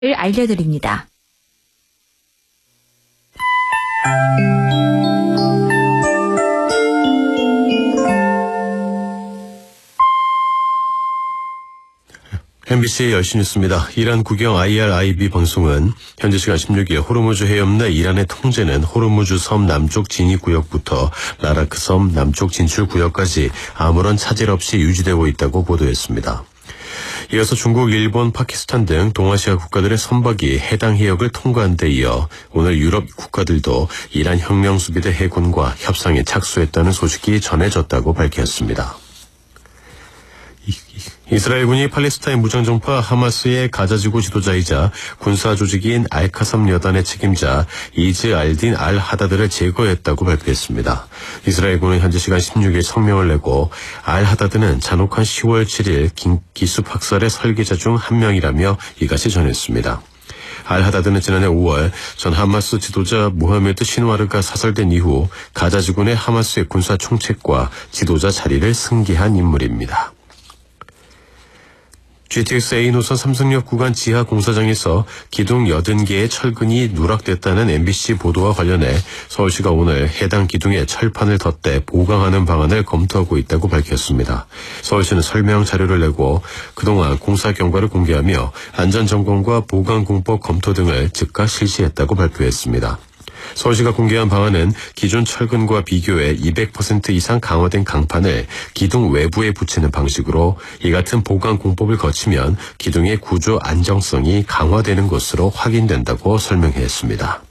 알려드립니다. MBC 10시 뉴스입니다. 이란 국영 IRIB 방송은 현지 시간 16일 호르무즈 해협 내 이란의 통제는 호르무즈 섬 남쪽 진입구역부터 라라크 섬 남쪽 진출구역까지 아무런 차질 없이 유지되고 있다고 보도했습니다. 이어서 중국, 일본, 파키스탄 등 동아시아 국가들의 선박이 해당 해역을 통과한 데 이어 오늘 유럽 국가들도 이란 혁명수비대 해군과 협상에 착수했다는 소식이 전해졌다고 밝혔습니다. 이스라엘군이 팔레스타인 무장정파 하마스의 가자지구 지도자이자 군사조직인 알카삼 여단의 책임자 이즈 알딘 알 하다드를 제거했다고 발표했습니다. 이스라엘군은 현지 시간 16일 성명을 내고 알 하다드는 잔혹한 10월 7일 기습 학살의 설계자 중 한 명이라며 이같이 전했습니다. 알 하다드는 지난해 5월 전 하마스 지도자 무하메드 신와르가 사살된 이후 가자지군의 하마스의 군사 총책과 지도자 자리를 승계한 인물입니다. GTX A 노선 삼성역 구간 지하 공사장에서 기둥 80개의 철근이 누락됐다는 MBC 보도와 관련해 서울시가 오늘 해당 기둥에 철판을 덧대 보강하는 방안을 검토하고 있다고 밝혔습니다. 서울시는 설명 자료를 내고 그동안 공사 경과를 공개하며 안전점검과 보강공법 검토 등을 즉각 실시했다고 발표했습니다. 서울시가 공개한 방안은 기존 철근과 비교해 200% 이상 강화된 강판을 기둥 외부에 붙이는 방식으로 이 같은 보강 공법을 거치면 기둥의 구조 안정성이 강화되는 것으로 확인된다고 설명했습니다.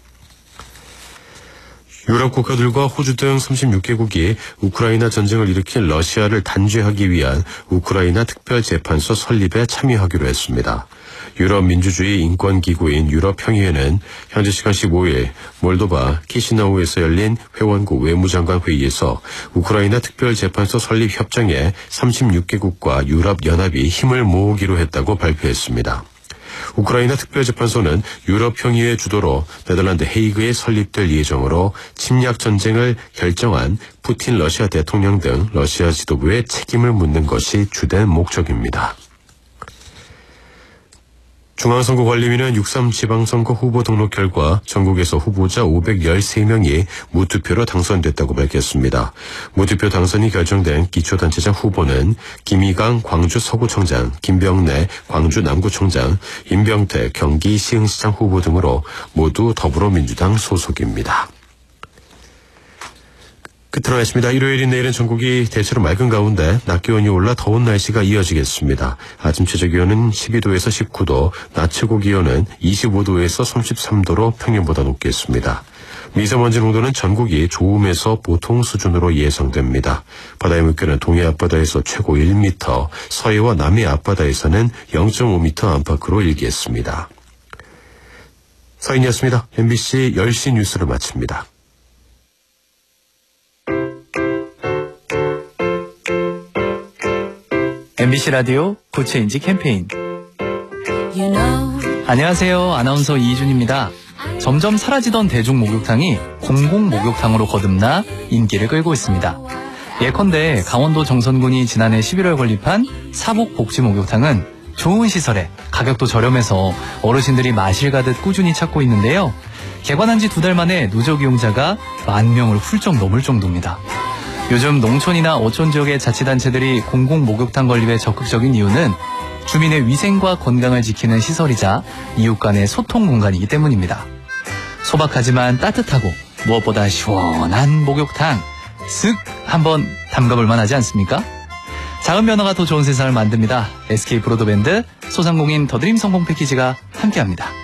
유럽 국가들과 호주 등 36개국이 우크라이나 전쟁을 일으킨 러시아를 단죄하기 위한 우크라이나 특별재판소 설립에 참여하기로 했습니다. 유럽 민주주의 인권기구인 유럽평의회는 현지 시간 15일 몰도바 키시나우에서 열린 회원국 외무장관 회의에서 우크라이나 특별재판소 설립 협정에 36개국과 유럽연합이 힘을 모으기로 했다고 발표했습니다. 우크라이나 특별재판소는 유럽평의회 주도로 네덜란드 헤이그에 설립될 예정으로 침략 전쟁을 결정한 푸틴 러시아 대통령 등 러시아 지도부의 책임을 묻는 것이 주된 목적입니다. 중앙선거관리위는 6.3 지방선거 후보 등록 결과 전국에서 후보자 513명이 무투표로 당선됐다고 밝혔습니다. 무투표 당선이 결정된 기초단체장 후보는 김희강 광주 서구청장, 김병래 광주 남구청장, 임병태 경기 시흥시장 후보 등으로 모두 더불어민주당 소속입니다. 끝으로 날씨입니다. 일요일인 내일은 전국이 대체로 맑은 가운데 낮 기온이 올라 더운 날씨가 이어지겠습니다. 아침 최저기온은 12도에서 19도, 낮 최고기온은 25도에서 33도로 평년보다 높겠습니다. 미세먼지 농도는 전국이 좋음에서 보통 수준으로 예상됩니다. 바다의 물결은 동해 앞바다에서 최고 1m, 서해와 남해 앞바다에서는 0.5m 안팎으로 일겠습니다. 서인이었습니다. MBC 10시 뉴스를 마칩니다. MBC 라디오 고체인지 캠페인. 안녕하세요. 아나운서 이희준입니다. 점점 사라지던 대중 목욕탕이 공공 목욕탕으로 거듭나 인기를 끌고 있습니다. 예컨대 강원도 정선군이 지난해 11월 건립한 사복 복지 목욕탕은 좋은 시설에 가격도 저렴해서 어르신들이 마실 가듯 꾸준히 찾고 있는데요. 개관한 지 2달 만에 누적 이용자가 10,000명을 훌쩍 넘을 정도입니다. 요즘 농촌이나 어촌 지역의 자치단체들이 공공 목욕탕 건립에 적극적인 이유는 주민의 위생과 건강을 지키는 시설이자 이웃 간의 소통 공간이기 때문입니다. 소박하지만 따뜻하고 무엇보다 시원한 목욕탕, 쓱 한번 담가볼 만하지 않습니까? 작은 변화가 더 좋은 세상을 만듭니다. SK 브로드밴드, 소상공인 더드림 성공 패키지가 함께합니다.